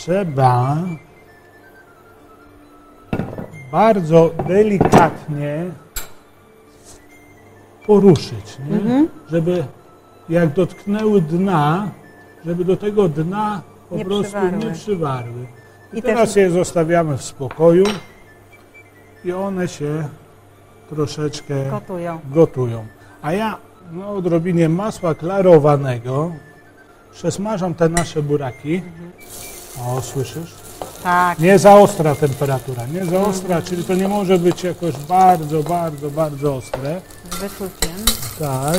trzeba bardzo delikatnie poruszyć, nie? Żeby jak dotknęły dna, żeby do tego dna po prostu nie przywarły. I teraz je zostawiamy w spokoju i one się troszeczkę gotują. A ja na odrobinie masła klarowanego przesmażam te nasze buraki. O, słyszysz? Tak. Nie za ostra temperatura, nie za ostra, czyli to nie może być jakoś bardzo, bardzo, bardzo ostre. Z wyczuciem. Tak.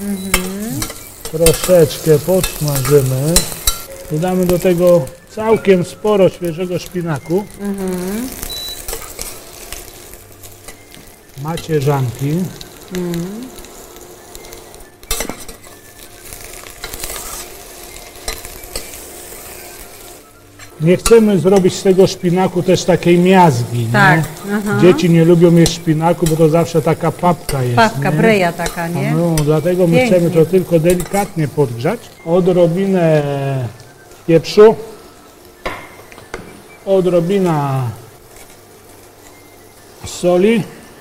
Troszeczkę podsmażymy. Dodamy do tego całkiem sporo świeżego szpinaku. Macierzanki. Nie chcemy zrobić z tego szpinaku też takiej miazgi, tak. Nie? Dzieci nie lubią jeść szpinaku, bo to zawsze taka papka jest. Papka, nie? bryja taka, nie? No, dlatego my chcemy to tylko delikatnie podgrzać. Odrobinę pieprzu, odrobina soli.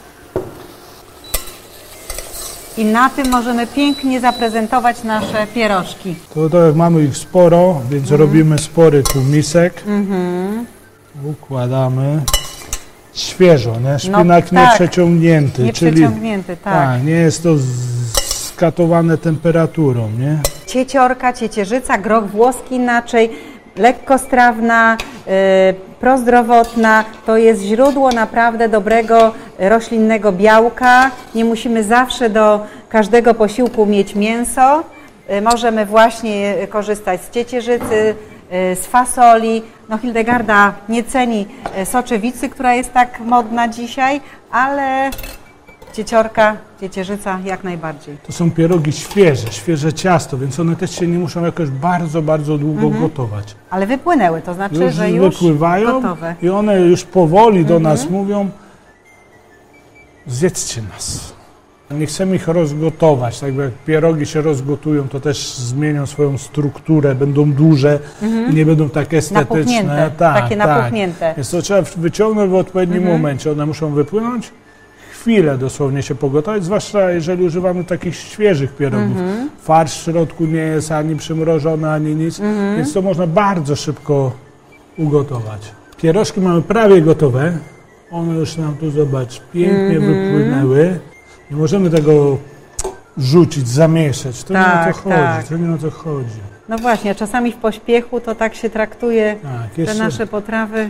I na tym możemy pięknie zaprezentować nasze pierożki. To jak mamy ich sporo, więc robimy spory półmisek. Układamy. Świeżo, nie? Szpinak nieprzeciągnięty. Nieprzeciągnięty, tak. Nie jest to skatowane temperaturą, nie? Cieciorka, ciecierzyca, groch włoski inaczej, lekkostrawna, prozdrowotna. To jest źródło naprawdę dobrego roślinnego białka. Nie musimy zawsze do każdego posiłku mieć mięso. Możemy właśnie korzystać z ciecierzycy, z fasoli. No, Hildegarda nie ceni soczewicy, która jest tak modna dzisiaj, ale cieciorka, ciecierzyca jak najbardziej. To są pierogi świeże ciasto, więc one też się nie muszą jakoś bardzo, bardzo długo gotować. Ale wypłynęły, to znaczy, że już wypływają gotowe. I one już powoli do nas mówią: zjedzcie nas. Nie chcemy ich rozgotować, tak jak pierogi się rozgotują, to też zmienią swoją strukturę, będą duże i nie będą tak estetyczne. Takie napuchnięte. Więc to trzeba wyciągnąć w odpowiednim momencie. One muszą wypłynąć, chwilę dosłownie się pogotować, zwłaszcza jeżeli używamy takich świeżych pierogów. Farsz w środku nie jest ani przymrożony, ani nic, więc to można bardzo szybko ugotować. Pierożki mamy prawie gotowe. One już nam tu, zobacz, pięknie wypłynęły. Nie możemy tego rzucić, zamieszać. To nie o to chodzi. To nie o to chodzi. No właśnie, czasami w pośpiechu to tak się traktuje te nasze potrawy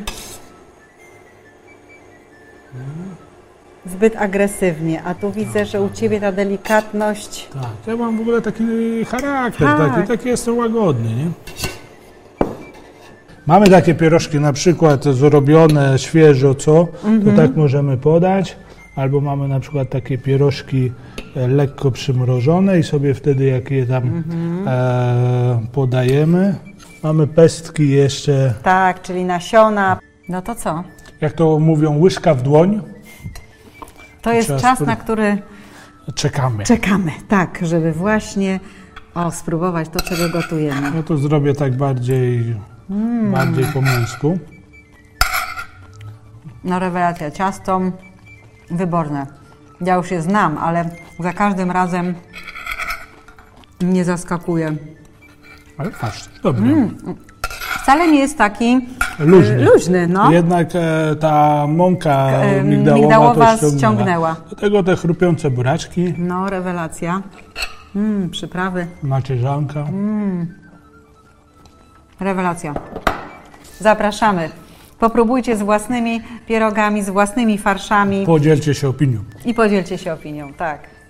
zbyt agresywnie, a tu widzę, że u Ciebie ta delikatność... Tak, ja mam w ogóle taki charakter, taki jestem łagodny, nie? Mamy takie pierożki na przykład zrobione świeżo, to tak możemy podać. Albo mamy na przykład takie pierożki lekko przymrożone i sobie wtedy jak je tam podajemy. Mamy pestki jeszcze. Tak, czyli nasiona. No to co? Jak to mówią, łyżka w dłoń. To jest czas, na który czekamy. Czekamy, tak, żeby właśnie spróbować to, czego gotujemy. Ja to zrobię tak bardziej po męsku. No rewelacja, ciasto wyborne. Ja już je znam, ale za każdym razem mnie zaskakuje. Ale patrz, dobry. Wcale nie jest taki luźny. No. Jednak ta mąka migdałowa to ściągnęła. Do tego te chrupiące buraczki. No, rewelacja. Przyprawy. Macierzanka. Rewelacja. Zapraszamy. Popróbujcie z własnymi pierogami, z własnymi farszami. Podzielcie się opinią. I podzielcie się opinią, tak.